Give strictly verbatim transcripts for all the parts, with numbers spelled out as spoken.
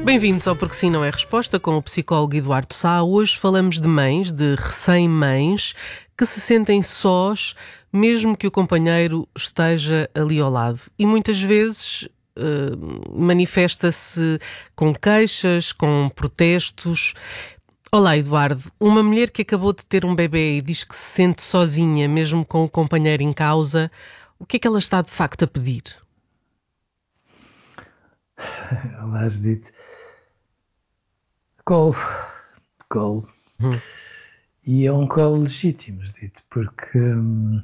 Bem-vindos ao Porque Sim Não É Resposta com o psicólogo Eduardo Sá. Hoje falamos de mães, de recém-mães, que se sentem sós, mesmo que o companheiro esteja ali ao lado. E muitas vezes uh, manifesta-se com queixas, com protestos. Olá, Eduardo. Uma mulher que acabou de ter um bebê e diz que se sente sozinha, mesmo com o companheiro em causa, o que é que ela está de facto a pedir? Olá, Judite. Colo, colo. Hum. E é um colo legítimo, Judite, porque hum,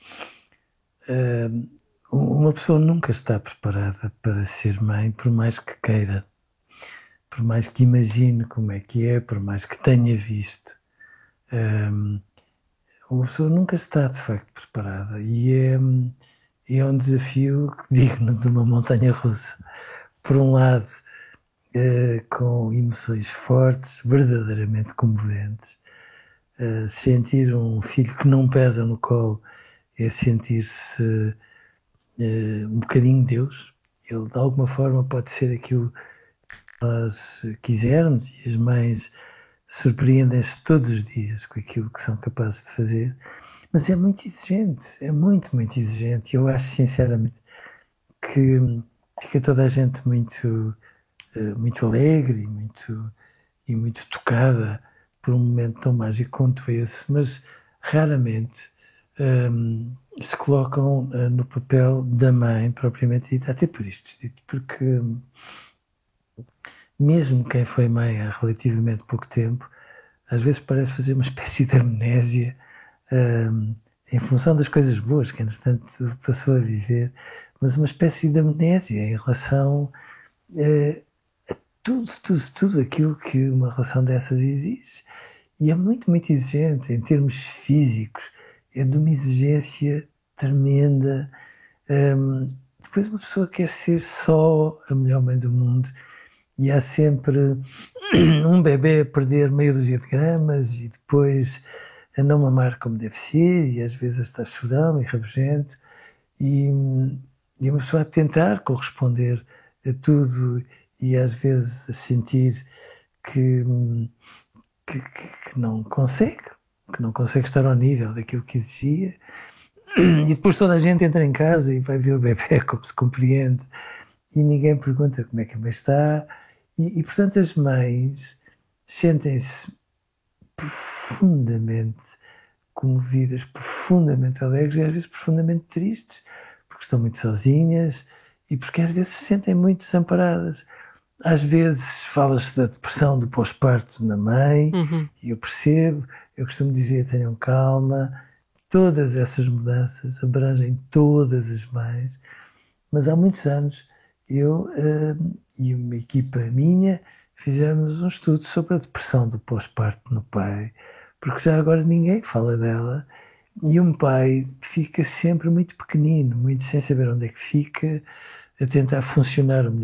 hum, uma pessoa nunca está preparada para ser mãe, por mais que queira, por mais que imagine como é que é, por mais que tenha visto. Hum, uma pessoa nunca está, de facto, preparada. E é, hum, é um desafio digno de uma montanha russa. Por um lado, Uh, com emoções fortes, verdadeiramente comoventes. Uh, sentir um filho que não pesa no colo é sentir-se uh, um bocadinho Deus. Ele, de alguma forma, pode ser aquilo que nós quisermos, e as mães surpreendem-se todos os dias com aquilo que são capazes de fazer, mas é muito exigente, é muito, muito exigente. Eu acho, sinceramente, que fica toda a gente muito muito alegre e muito, e muito tocada por um momento tão mágico quanto esse, mas raramente um, se colocam uh, no papel da mãe propriamente dita, até por isto, porque mesmo quem foi mãe há relativamente pouco tempo, às vezes parece fazer uma espécie de amnésia um, em função das coisas boas que, entretanto, passou a viver, mas uma espécie de amnésia em relação uh, Tudo, tudo, tudo aquilo que uma relação dessas exige. E é muito, muito exigente em termos físicos. É de uma exigência tremenda. Um, depois uma pessoa quer ser só a melhor mãe do mundo e há sempre um bebê a perder meia dúzia de gramas e depois a não mamar como deve ser e às vezes está chorão e rabugento e, e uma pessoa a tentar corresponder a tudo e às vezes a sentir que, que, que não consegue, que não consegue estar ao nível daquilo que exigia. E depois toda a gente entra em casa e vai ver o bebê como se compreende e ninguém pergunta como é que a mãe está. E, e portanto as mães sentem-se profundamente comovidas, profundamente alegres e às vezes profundamente tristes, porque estão muito sozinhas e porque às vezes se sentem muito desamparadas. Às vezes fala-se da depressão do pós-parto na mãe, Uhum. e eu percebo, eu costumo dizer, tenham calma, todas essas mudanças abrangem todas as mães, mas há muitos anos eu uh, e uma equipa minha fizemos um estudo sobre a depressão do pós-parto no pai, porque já agora ninguém fala dela, e um pai fica sempre muito pequenino, muito sem saber onde é que fica, a tentar funcionar o melhor